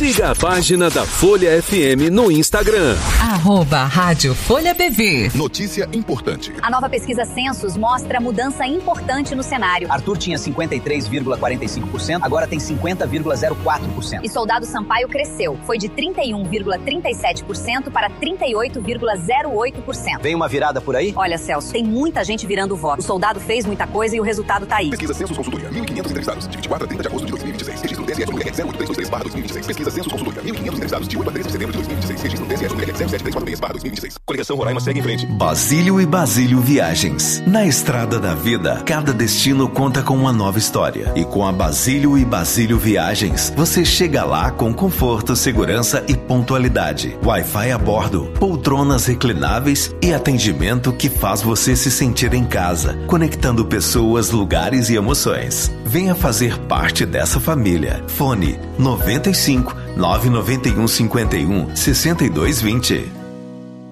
Siga a página da Folha FM no Instagram. @Rádio Folha BV. Notícia importante. A nova pesquisa Census mostra mudança importante no cenário. Arthur tinha 53,45%, agora tem 50,04%. E Soldado Sampaio cresceu. Foi de 31,37% para 38,08%. Vem uma virada por aí? Olha, Celso, tem muita gente virando voto. O soldado fez muita coisa e o resultado tá aí. Pesquisa Census Consultoria, 1.500 entrevistados, de 24 a 30 de agosto de 2026. Registro TSE no REC 08323/2026. Pesquisa Census Consultoria, 1.500 entrevistados, de 8 a 13 de setembro de 2026. Registro TSE no REC 07346/2026. Coligação Roraima segue em frente. Basílio e Basílio Viagens. Na estrada da vida, cada destino conta com uma nova história. E com a Basílio e Basílio Viagens, você chega lá com conforto, segurança e pontualidade. Wi-Fi a bordo, poltronas reclináveis e atendimento que faz você se sentir em casa, conectando pessoas, lugares e emoções. Venha fazer parte dessa família. Fone 95 991 51 6220.